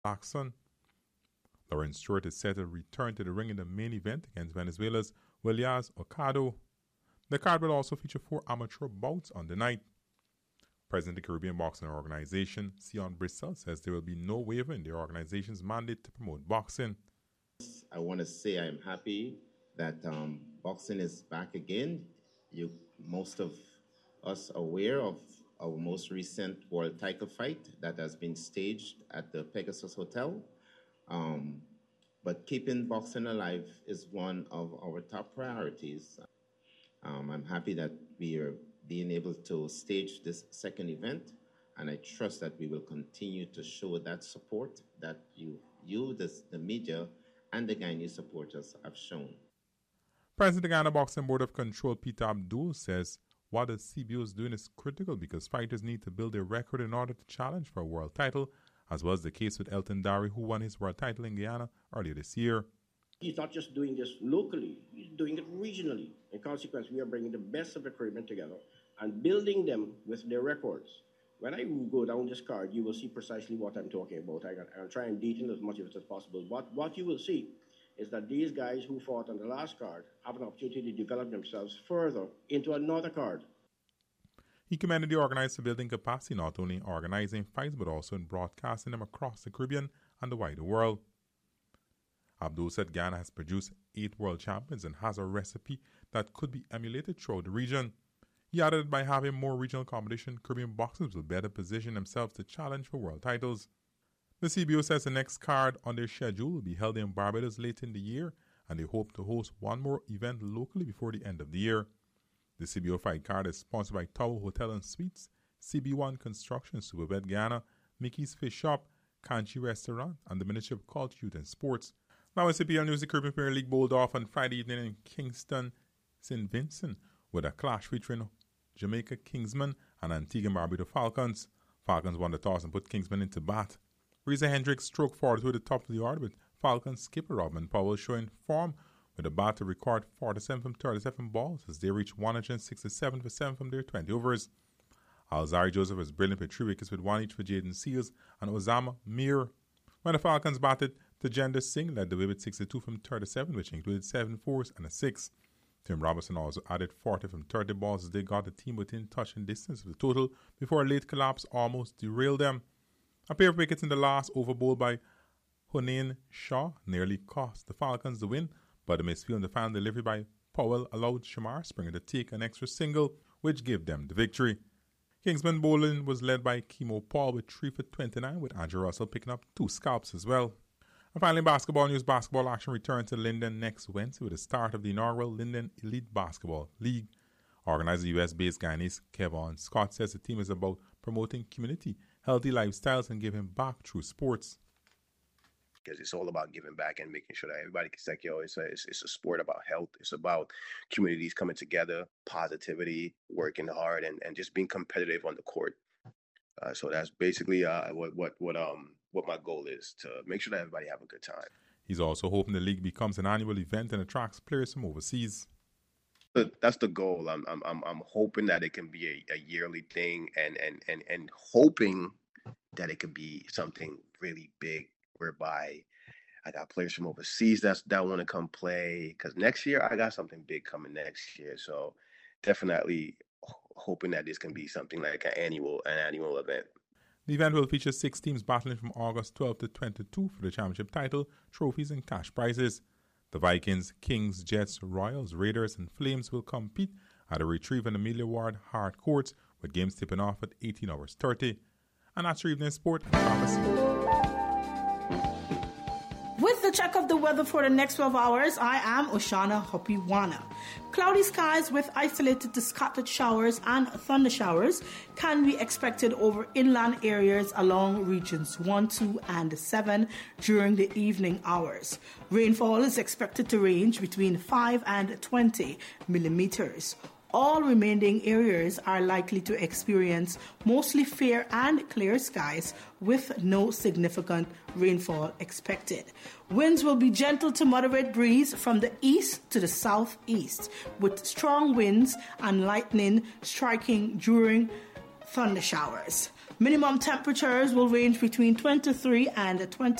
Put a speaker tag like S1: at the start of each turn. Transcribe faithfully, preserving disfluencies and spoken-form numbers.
S1: Jackson. Lawrence Stewart is set to return to the ring in the main event against Venezuela's Williams Ocado. The card will also feature four amateur bouts on the night. President of the Caribbean Boxing Organization, Sion Bristol, says there will be no waiver in the organization's mandate to promote boxing.
S2: I want to say I'm happy that um, boxing is back again. You, most of us are aware of our most recent world title fight that has been staged at the Pegasus Hotel. Um, but keeping boxing alive is one of our top priorities. Um, I'm happy that we are being able to stage this second event, and I trust that we will continue to show that support that you, you the, the media, and the Guyanese supporters have shown.
S1: President of the Ghana Boxing Board of Control, Peter Abdul, says what the C B O is doing is critical because fighters need to build their record in order to challenge for a world title, as was the case with Elton Dari, who won his world title in Guyana earlier this year.
S3: He's not just doing this locally, he's doing it regionally. In consequence, we are bringing the best of the Caribbean together and building them with their records. When I go down this card, you will see precisely what I'm talking about. I can, I'll try and detail as much of it as possible. But what you will see is that these guys who fought on the last card have an opportunity to develop themselves further into another card.
S1: He commended the organizers for building capacity not only in organizing fights but also in broadcasting them across the Caribbean and the wider world. Abdul said Ghana has produced eight world champions and has a recipe that could be emulated throughout the region. He added that by having more regional competition, Caribbean boxers will better position themselves to challenge for world titles. The C B O says the next card on their schedule will be held in Barbados late in the year, and they hope to host one more event locally before the end of the year. The C B O fight card is sponsored by Tower Hotel and Suites, C B one Construction, Superbet Ghana, Mickey's Fish Shop, Kanchi Restaurant, and the Ministry of Culture, Youth and Sports. Now in C P L News, the Caribbean Premier League bowled off on Friday evening in Kingston, Saint Vincent, with a clash featuring Jamaica Kingsmen and Antigua and Barbuda Falcons. Falcons won the toss and put Kingsmen into bat. Reza Hendricks stroked forward to the top of the order, with Falcons skipper Robin Powell showing form with a bat to record forty-seven from thirty-seven balls as they reached one hundred sixty-seven for seven from their twenty overs. Alzari Joseph was brilliant with three wickets with one each for Jaden Seals and Osama Mir. When the Falcons batted, Tajender Singh led the way with sixty-two from thirty-seven, which included seven fours and a six. Tim Robertson also added forty from thirty balls as they got the team within touching distance of the total before a late collapse almost derailed them. A pair of wickets in the last over bowled by Hunain Shaw nearly cost the Falcons the win, but a misfield in the final delivery by Powell allowed Shamar Springer to take an extra single, which gave them the victory. Kingsman bowling was led by Kemo Paul with three for twenty-nine, with Andrew Russell picking up two scalps as well. And finally, basketball news. Basketball action returns to Linden next Wednesday with the start of the inaugural Linden Elite Basketball League. Organizer U S-based Guyanese Kevon Scott says the team is about promoting community, healthy lifestyles, and giving back through sports.
S4: Because it's all about giving back and making sure that everybody can say, yo, it's a, it's, it's a sport about health. It's about communities coming together, positivity, working hard, and, and just being competitive on the court. Uh, so that's basically uh, what what what um what my goal is, to make sure that everybody have a good time.
S1: He's also hoping the league becomes an annual event and attracts players from overseas.
S4: That's the goal. I'm I'm I'm, I'm hoping that it can be a, a yearly thing, and, and and and hoping that it could be something really big, whereby I got players from overseas that's that want to come play. Because next year I got something big coming next year. So definitely hoping that this can be something like an annual an annual event.
S1: The event will feature six teams battling from August twelfth to twenty-second for the championship title, trophies, and cash prizes. The Vikings, Kings, Jets, Royals, Raiders, and Flames will compete at the Retrieve and Amelia Ward hard courts, with games tipping off at eighteen hours thirty. And that's your evening sport.
S5: With the check of the weather for the next twelve hours, I am Oshana Hopiwana. Cloudy skies with isolated to scattered showers and thunder showers can be expected over inland areas along regions one, two, and seven during the evening hours. Rainfall is expected to range between five and twenty millimeters. All remaining areas are likely to experience mostly fair and clear skies with no significant rainfall expected. Winds will be gentle to moderate breeze from the east to the southeast, with strong winds and lightning striking during thunder showers. Minimum temperatures will range between twenty-three and twenty